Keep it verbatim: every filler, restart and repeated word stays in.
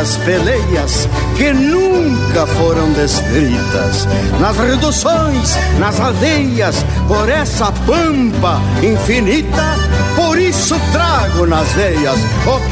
tantas peleias que nunca foram descritas. Nas reduções, nas aldeias, por essa pampa infinita, por isso trago nas veias o